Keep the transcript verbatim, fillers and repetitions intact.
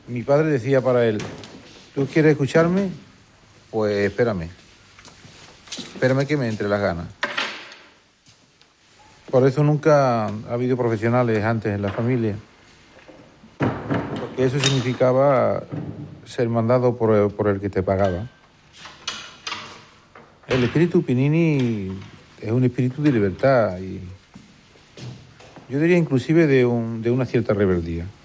Mi padre decía para él, ¿tú quieres escucharme? Pues espérame. Espérame que me entre las ganas. Por eso nunca ha habido profesionales antes en la familia. Porque eso significaba ser mandado por el, por el que te pagaba. El espíritu Pinini es un espíritu de libertad y yo diría inclusive de, un, de una cierta rebeldía.